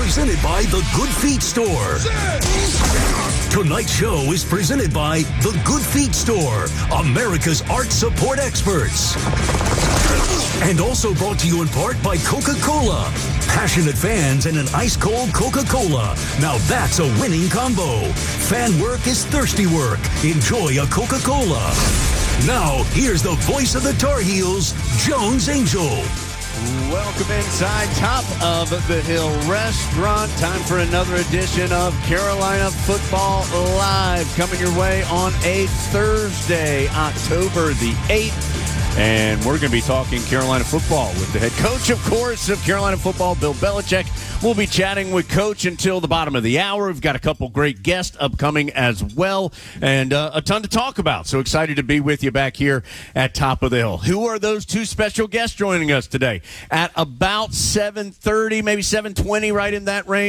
presented by The Good Feet Store. Tonight's show is presented by The Good Feet Store, America's art support experts. And also brought to you in part by Coca-Cola. Passionate fans and an ice-cold Coca-Cola. Now that's a winning combo. Fan work is thirsty work. Enjoy a Coca-Cola. Now, here's the voice of the Tar Heels, Jones Angel. Welcome inside Top of the Hill Restaurant. Time for another edition of Carolina Football Live. Coming your way on a Thursday, October the 8th. And we're going to be talking Carolina football with the head coach, of course, of Carolina football, Bill Belichick. We'll be chatting with Coach until the bottom of the hour. We've got a couple great guests upcoming as well, and a ton to talk about. So excited to be with you back here at Top of the Hill. Who are those two special guests joining us today? At about 7:30, maybe 7:20, right in that range.